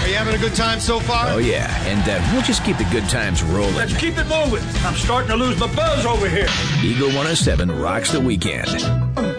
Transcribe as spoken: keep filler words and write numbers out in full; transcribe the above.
you having a good time so far? Oh, yeah. And uh, we'll just keep the good times rolling. Let's keep it moving. I'm starting to lose my buzz over here. Eagle one oh seven rocks the weekend.